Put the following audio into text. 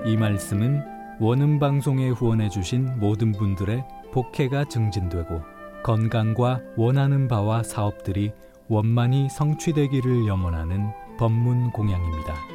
이 말씀은 원음방송에 후원해주신 모든 분들의 복혜가 증진되고 건강과 원하는 바와 사업들이 원만히 성취되기를 염원하는 법문공양입니다.